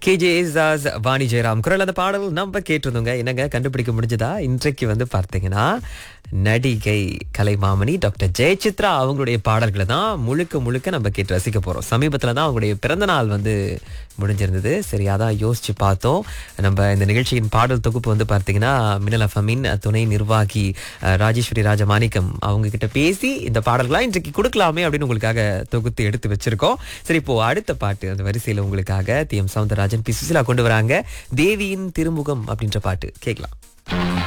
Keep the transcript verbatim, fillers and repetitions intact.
K J ஏசாஸ், Vani Jayaram குரல் அந்த பாடல் நம்ம கேட்டிருந்தோங்க. என்னங்க கண்டுபிடிக்க முடிஞ்சதா? இன்றைக்கு வந்து பார்த்தீங்கன்னா நடிகை கலைமாமணி டாக்டர் ஜெயசித்ரா அவங்களுடைய பாடல்களை தான் முழுக்க முழுக்க நம்ம கேட்டு ரசிக்க போறோம். சமீபத்தில் தான் அவங்களுடைய பிறந்த நாள் வந்து முடிஞ்சிருந்தது. சரி, அதான் யோசிச்சு பார்த்தோம். நம்ம இந்த நிகழ்ச்சியின் பாடல் தொகுப்பு வந்து பார்த்தீங்கன்னா மின்னல் எஃப்எம்மின் துணை நிர்வாகி அஹ், ராஜேஸ்வரி ராஜமாணிக்கம் அவங்க கிட்ட பேசி இந்த பாடல்களாம் இன்றைக்கு கொடுக்கலாமே அப்படின்னு உங்களுக்காக தொகுத்து எடுத்து வச்சிருக்கோம். சரி, இப்போ அடுத்த பாட்டு அந்த வரிசையில் உங்களுக்காக D M Soundararajan, B Susheela கொண்டு வராங்க. தேவியின் திருமுகம் அப்படின்ற பாட்டு கேட்கலாம்.